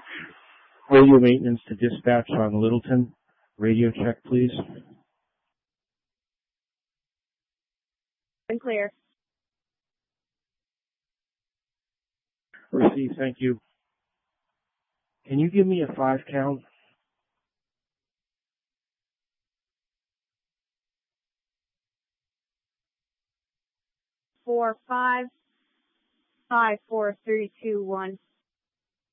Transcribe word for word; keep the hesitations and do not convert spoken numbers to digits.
Radio maintenance to dispatch on Littleton. Radio check, please. And clear. Receive, thank you. Can you give me a five count? Four, five, five, four, three, two, one.